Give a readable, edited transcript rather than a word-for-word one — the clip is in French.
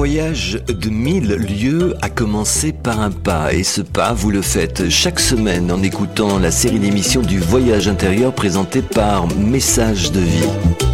voyage de 1000 lieues a commencé par un pas, et ce pas, vous le faites chaque semaine en écoutant la série d'émissions du voyage intérieur présentée par Message de vie.